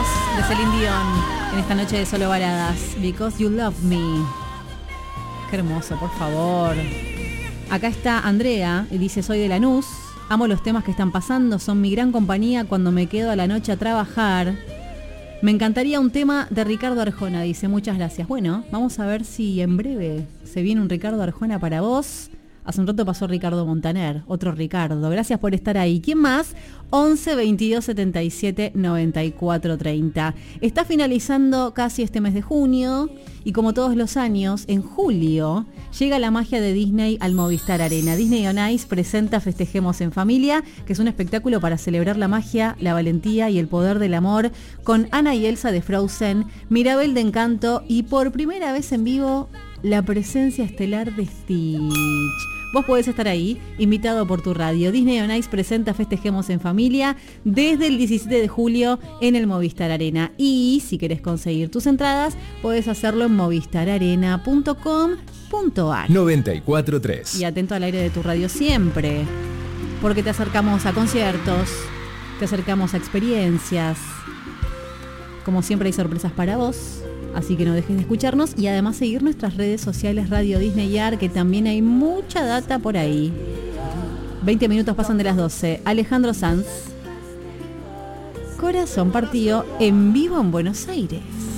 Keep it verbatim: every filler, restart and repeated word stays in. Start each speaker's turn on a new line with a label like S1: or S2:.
S1: Because de Celine Dion en esta noche de solo baladas. Because You Love Me. Qué hermoso, por favor. Acá está Andrea y dice: soy de Lanús, amo los temas que están pasando, son mi gran compañía cuando me quedo a la noche a trabajar. Me encantaría un tema de Ricardo Arjona, dice. Muchas gracias. Bueno, vamos a ver si en breve se viene un Ricardo Arjona para vos. Hace un rato pasó Ricardo Montaner, otro Ricardo. Gracias por estar ahí. ¿Quién más? once, veintidós, setenta y siete, noventa y cuatro, treinta. Está finalizando casi este mes de junio y como todos los años, en julio llega la magia de Disney al Movistar Arena. Disney on Ice presenta Festejemos en Familia, que es un espectáculo para celebrar la magia, la valentía y el poder del amor, con Anna y Elsa de Frozen, Mirabel de Encanto y por primera vez en vivo la presencia estelar de Stitch. Vos podés estar ahí, invitado por tu radio. Disney on Ice presenta Festejemos en Familia desde el diecisiete de julio en el Movistar Arena. Y si querés conseguir tus entradas, podés hacerlo en movistar arena punto com punto a r.
S2: noventa y cuatro punto tres.
S1: Y atento al aire de tu radio siempre, porque te acercamos a conciertos, te acercamos a experiencias. Como siempre hay sorpresas para vos. Así que no dejes de escucharnos y además seguir nuestras redes sociales Radio Disney A R, que también hay mucha data por ahí. veinte minutos pasan de las doce. Alejandro Sanz, Corazón Partido, en vivo en Buenos Aires.